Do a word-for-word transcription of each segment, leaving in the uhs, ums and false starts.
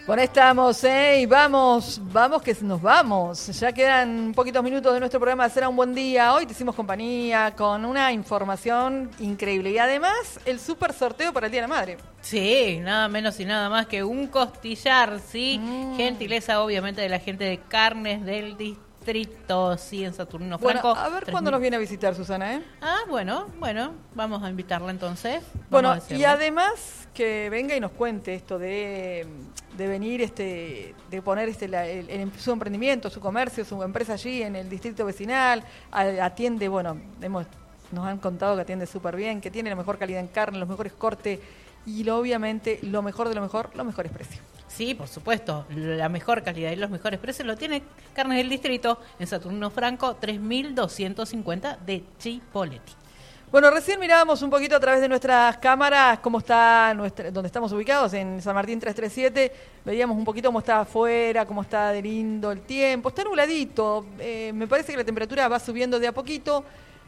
Por ahí estamos, ¿eh? Y vamos, vamos que nos vamos. Ya quedan poquitos minutos de nuestro programa de Será un Buen Día. Hoy te hicimos compañía con una información increíble. Y además, el súper sorteo para el Día de la Madre. Sí, nada menos y nada más que un costillar, ¿sí? Mm. Gentileza, obviamente, de la gente de Carnes del Distrito, sí, en Saturnino Franco. Bueno, a ver cuándo nos viene a visitar, Susana, ¿eh? Ah, bueno, bueno, vamos a invitarla entonces. Bueno, Vamos a y además que venga y nos cuente esto de, de venir, este, de poner este, la, el, el, su emprendimiento, su comercio, su empresa allí en el distrito vecinal, atiende, bueno, hemos, nos han contado que atiende súper bien, que tiene la mejor calidad en carne, los mejores cortes y lo, obviamente lo mejor de lo mejor, los mejores precios. Sí, por supuesto, la mejor calidad y los mejores precios lo tiene Carnes del Distrito en Saturnino Franco tres mil doscientos cincuenta de Chipoleti. Bueno, recién mirábamos un poquito a través de nuestras cámaras cómo está nuestra, donde estamos ubicados, en San Martín trescientos treinta y siete, veíamos un poquito cómo está afuera, cómo está de lindo el tiempo, está nubladito, eh, me parece que la temperatura va subiendo de a poquito,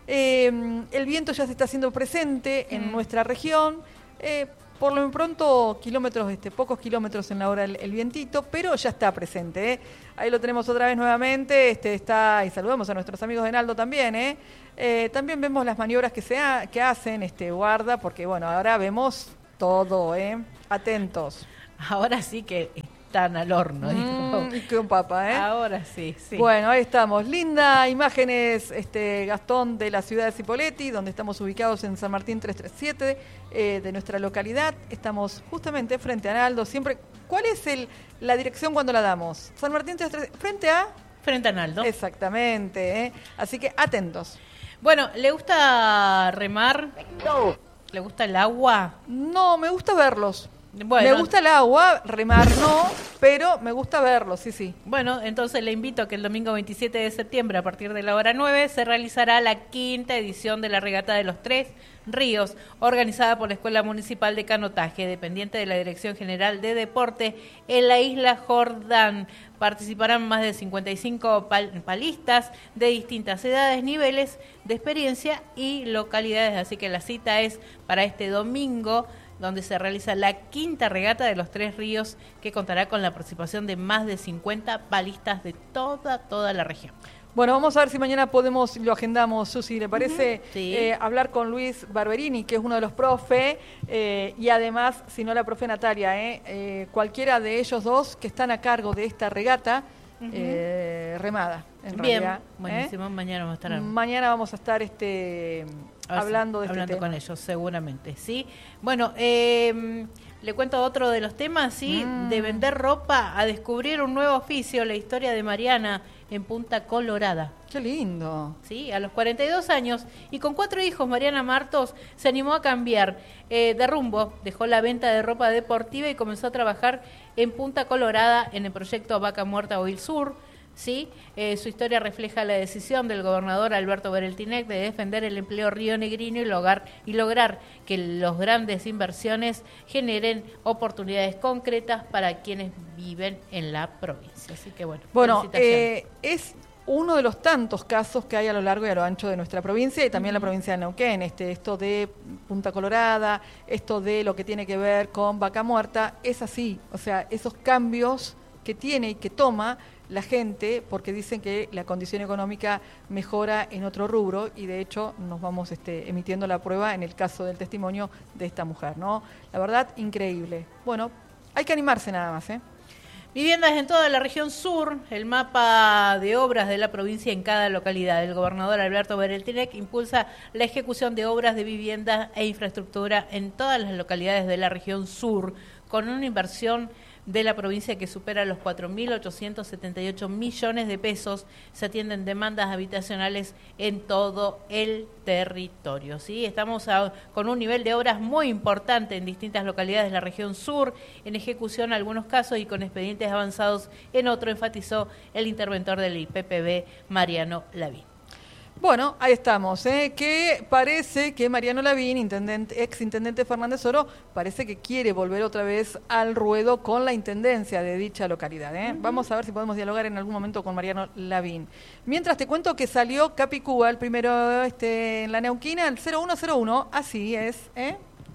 eh, el viento ya se está haciendo presente en mm. nuestra región, eh, por lo pronto kilómetros, este, pocos kilómetros en la hora el, el vientito, pero ya está presente, ¿eh? Ahí lo tenemos otra vez nuevamente, este, está, y saludamos a nuestros amigos de Naldo también, ¿eh? Eh, también vemos las maniobras que se ha, que hacen, este, guarda, porque bueno, ahora vemos todo, ¿eh? Atentos. Ahora sí que están al horno. Mm, y con papa, ¿eh? Ahora sí, sí. Bueno, ahí estamos. Linda imágenes, este, Gastón, de la ciudad de Cipolletti, donde estamos ubicados en San Martín trescientos treinta y siete, eh, de nuestra localidad. Estamos justamente frente a Naldo. Siempre, ¿cuál es el, la dirección cuando la damos? San Martín trescientos treinta y siete, frente a... Frente a Naldo. Exactamente, ¿eh? Así que atentos. Bueno, ¿le gusta remar? No. ¿Le gusta el agua? No, me gusta verlos. Bueno, me gusta el agua, remar no, pero me gusta verlos, sí, sí. Bueno, entonces le invito a que el domingo veintisiete de septiembre, a partir de la hora nueve, se realizará la quinta edición de la Regata de los Tres Ríos, organizada por la Escuela Municipal de Canotaje, dependiente de la Dirección General de Deporte, en la isla Jordán. Participarán más de cincuenta y cinco pal- palistas de distintas edades, niveles de experiencia y localidades. Así que la cita es para este domingo, donde se realiza la quinta regata de los Tres Ríos, que contará con la participación de más de cincuenta palistas de toda, toda la región. Bueno, vamos a ver si mañana podemos, lo agendamos, Susi, ¿le parece? Uh-huh. Sí. eh, hablar con Luis Barberini, que es uno de los profe, eh, y además, si no la profe Natalia, eh, eh, cualquiera de ellos dos que están a cargo de esta regata, uh-huh. eh, remada, en Bien, realidad. buenísimo, ¿eh? mañana vamos a estar... Mañana vamos a estar este, hablando de hablando este tema. con ellos, seguramente, ¿sí? Bueno, eh, le cuento otro de los temas, ¿sí? Mm. De vender ropa a descubrir un nuevo oficio, la historia de Mariana en Punta Colorada. ¡Qué lindo! Sí, a los cuarenta y dos años y con cuatro hijos, Mariana Martos se animó a cambiar eh, de rumbo, dejó la venta de ropa deportiva y comenzó a trabajar en Punta Colorada en el proyecto Vaca Muerta Oil Sur. Sí, eh, su historia refleja la decisión del gobernador Alberto Bereltinec de defender el empleo rionegrino y lograr, y lograr que las grandes inversiones generen oportunidades concretas para quienes viven en la provincia. Así que bueno, bueno eh, es uno de los tantos casos que hay a lo largo y a lo ancho de nuestra provincia y también uh-huh. la provincia de Neuquén, este, esto de Punta Colorada, esto de lo que tiene que ver con Vaca Muerta, es así, o sea, esos cambios que tiene y que toma la gente, porque dicen que la condición económica mejora en otro rubro y de hecho nos vamos este, emitiendo la prueba en el caso del testimonio de esta mujer, ¿no? La verdad, increíble. Bueno, hay que animarse nada más, ¿eh? Viviendas en toda la región sur, el mapa de obras de la provincia en cada localidad. El gobernador Alberto Bereltinec impulsa la ejecución de obras de vivienda e infraestructura en todas las localidades de la región sur, con una inversión de la provincia que supera los cuatro mil ochocientos setenta y ocho millones de pesos. Se atienden demandas habitacionales en todo el territorio. ¿Sí? Estamos a, con un nivel de obras muy importante en distintas localidades de la región sur, en ejecución en algunos casos y con expedientes avanzados en otro, enfatizó el interventor del I P P B, Mariano Lavín. Bueno, ahí estamos, ¿eh? Que parece que Mariano Lavín, intendente, ex intendente Fernández Oro, parece que quiere volver otra vez al ruedo con la intendencia de dicha localidad, ¿eh? Uh-huh. Vamos a ver si podemos dialogar en algún momento con Mariano Lavín. Mientras te cuento que salió Capicúa, el primero este, en la Neuquina, el cero uno cero uno, así es, ¿eh?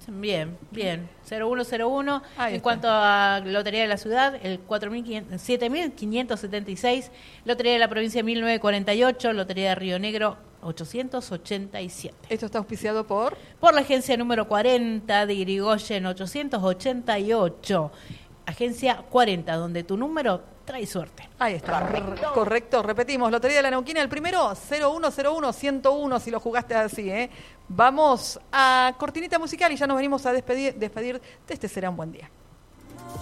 Bien, bien. cero uno cero uno. Ahí En está. cuanto a Lotería de la Ciudad, el cuatro mil quinientos siete mil quinientos setenta y seis. Lotería de la Provincia mil novecientos cuarenta y ocho. Lotería de Río Negro ochocientos ochenta y siete. Esto está auspiciado por... Por la agencia número cuarenta de Irigoyen ochocientos ochenta y ocho. Agencia cuarenta, donde tu número trae suerte. Ahí está, correcto. Correcto. Repetimos, Lotería de la Neuquina, el primero, cero uno cero uno ciento uno, si lo jugaste así, ¿eh? Vamos a cortinita musical y ya nos venimos a despedir, despedir de este Será un Buen Día.